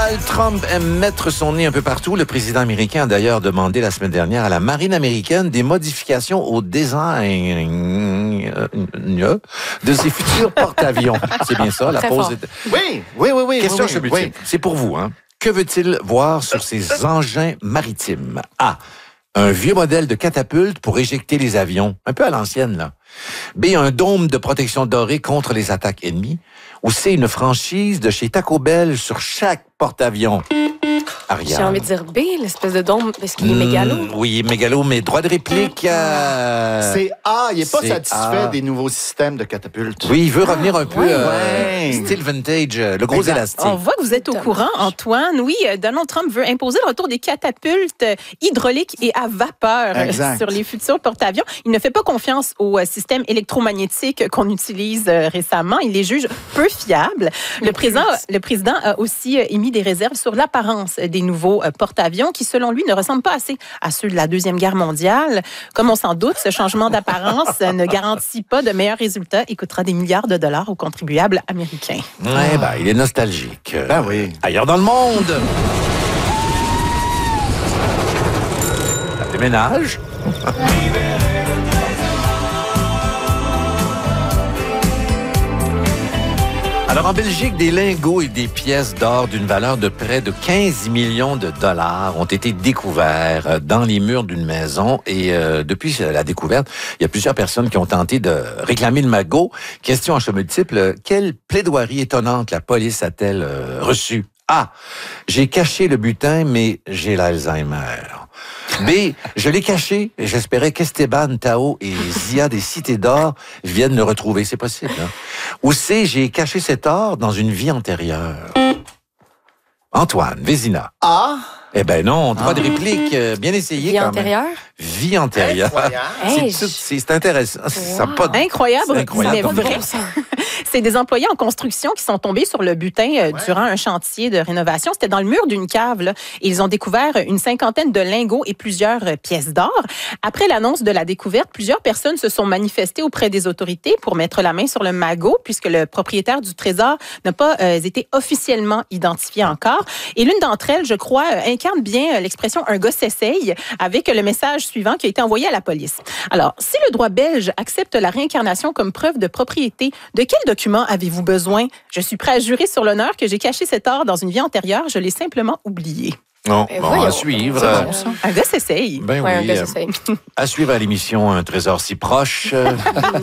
Donald Trump aime mettre son nez un peu partout. Le président américain a d'ailleurs demandé la semaine dernière à la marine américaine des modifications au design de ses futurs porte-avions. C'est bien ça, la pause est... Oui. Question multiple. C'est pour vous, hein. Que veut-il voir sur ces engins maritimes? A. Un vieux modèle de catapulte pour éjecter les avions. Un peu à l'ancienne, là. B. Un dôme de protection doré contre les attaques ennemies. Ou C. Une franchise de chez Taco Bell sur chaque porte-avions. Ariane. J'ai envie de dire B, l'espèce de dôme, parce qu'il est mégalo. Oui, mégalo, mais droit de réplique... C'est A. Il n'est pas c'est satisfait A. des nouveaux systèmes de catapultes. Oui, il veut revenir un peu ouais. style vintage, le gros Exact. élastique. On voit que vous êtes au courant, Antoine. Oui, Donald Trump veut imposer le retour des catapultes hydrauliques et à vapeur Exact. sur les futurs porte-avions. Il ne fait pas confiance au système électromagnétique qu'on utilise récemment. Il les juge peu fiables. Le président a aussi émis des réserves sur l'apparence des nouveaux porte-avions qui, selon lui, ne ressemblent pas assez à ceux de la Deuxième Guerre mondiale. Comme on s'en doute, ce changement d'apparence ne garantit pas de meilleurs résultats et coûtera des milliards de dollars aux contribuables américains. Ouais, ben, il est nostalgique. Ben oui. Ailleurs dans le monde. Ça déménage. Alors, en Belgique, des lingots et des pièces d'or d'une valeur de près de 15 millions de dollars ont été découverts dans les murs d'une maison. Et depuis la découverte, il y a plusieurs personnes qui ont tenté de réclamer le magot. Question en choix multiple, quelle plaidoirie étonnante la police a-t-elle reçue? A. J'ai caché le butin, mais j'ai l'Alzheimer. B. Je l'ai caché et j'espérais qu'Esteban, Tao et Zia des Cités d'Or viennent le retrouver. C'est possible, hein? Ou C. J'ai caché cet or dans une vie antérieure. Antoine, Vézina. A. Eh ben non, droit de réplique, bien essayé Vie quand même. antérieure? Vie antérieure. Incroyable. Hey, C'est intéressant. Ça a pas de... Incroyable, C'est incroyable mais comme vrai. réponse. C'est des employés en construction qui sont tombés sur le butin durant un chantier de rénovation. C'était dans le mur d'une cave, là. Et ils ont découvert une cinquantaine de lingots et plusieurs pièces d'or. Après l'annonce de la découverte, plusieurs personnes se sont manifestées auprès des autorités pour mettre la main sur le magot, puisque le propriétaire du trésor n'a pas été officiellement identifié encore. Et l'une d'entre elles, je crois, incarne bien l'expression « un gars s'essaye » avec le message suivant qui a été envoyé à la police. Alors, si le droit belge accepte la réincarnation comme preuve de propriété, de quel document avez-vous besoin? Je suis prêt à jurer sur l'honneur que j'ai caché cet or dans une vie antérieure. Je l'ai simplement oublié. Non, Ben bon, voyons. à suivre. bon, ça. Un gars s'essaye. Ben Ouais, un oui, gars s'essaye. à suivre à l'émission Un trésor si proche.